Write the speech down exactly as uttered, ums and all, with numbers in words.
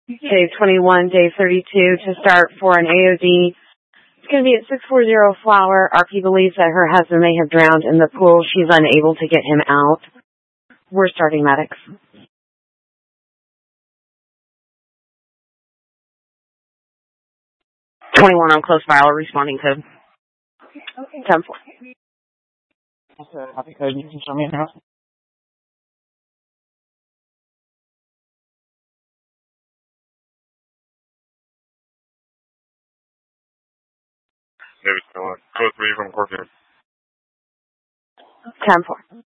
Day twenty-one, day thirty-two to start for an A O D. It's going to be at six forty Flower. R P believes that her husband may have drowned in the pool. She's unable to get him out. We're starting medics. twenty-one on close file, responding code. ten four. Okay, copy code. You can show me now. David Stella. Code three from Corpus. ten four.